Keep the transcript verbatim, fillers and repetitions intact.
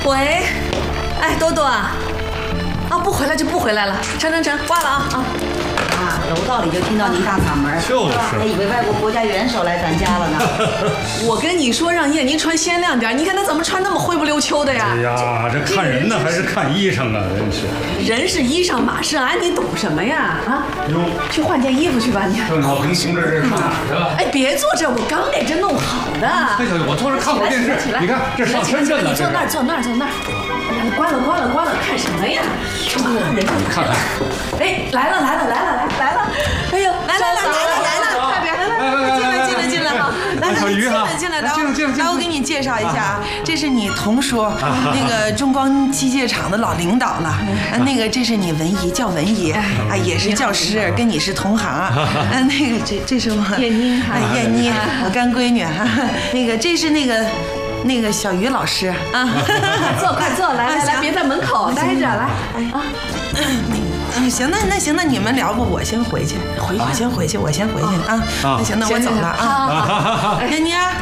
喂，哎，多多啊，啊，不回来就不回来了，成成成，挂了啊啊！ 啊，楼道里就听到您大嗓门， 就是， 还以为外国国家元首来咱家了呢。 我跟你说，让燕妮穿鲜亮点，你看她怎么穿那么灰不溜秋的呀？ 哎呀，这看人呢还是看衣裳啊？真是。 人是衣裳，马是鞍，你懂什么呀？啊，去换件衣服去吧，你。 郑小平同志这上哪儿去了？ 哎，别坐这，我刚给这弄好的。 哎呀，我坐这看会儿电视。你看，这上深圳了。 你坐那儿，坐那儿，坐那儿。哎呀，关了，关了，关了，看什么呀？人看看。 哎，来了，来了，来了，来来了！哎呦，来来来来了来了，快点，来来，进来进来进来哈！来小鱼哈， 进来进来进来！来，我给你介绍一下啊，这是你同叔，那个中光机械厂的老领导了。那个这是你文姨，叫文姨，啊，也是教师，跟你是同行。嗯，那个这这是我燕妮， 哎，燕妮，我干闺女。那个这是那个。那个小鱼老师啊， 坐快坐，来来来，别在门口待着，来，哎啊， 嗯，行，那那行，那你们聊吧，我先回去，回我先回去，我先回去啊。那行，那我走了啊。燕妮啊，